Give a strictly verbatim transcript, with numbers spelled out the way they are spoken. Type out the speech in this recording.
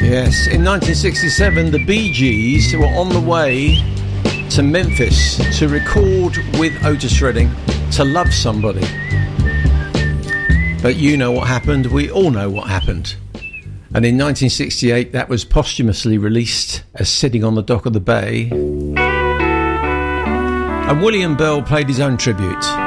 Yes, in nineteen sixty-seven, the Bee Gees were on the way to Memphis to record with Otis Redding To Love Somebody. But you know what happened, we all know what happened. And in nineteen sixty-eight, that was posthumously released as Sitting on the Dock of the Bay. And William Bell played his own tribute.